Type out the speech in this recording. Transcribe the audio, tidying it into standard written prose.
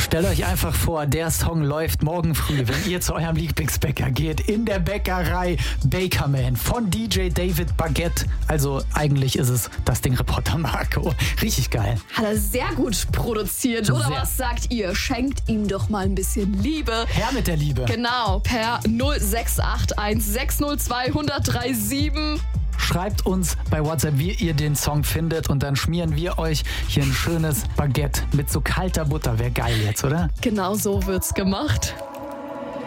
Stellt euch einfach vor, der Song läuft morgen früh, wenn ihr zu eurem Lieblingsbäcker geht, in der Bäckerei Bakerman von DJ David Baguette. Also eigentlich ist es das Ding Reporter Marco. Richtig geil. Hat er sehr gut produziert. Oder was sagt ihr? Schenkt ihm doch mal ein bisschen Liebe. Her mit der Liebe. Genau, per 0681 602 1037. Schreibt uns bei WhatsApp, wie ihr den Song findet und dann schmieren wir euch hier ein schönes Baguette mit so kalter Butter. Wäre geil jetzt, oder? Genau so wird's gemacht.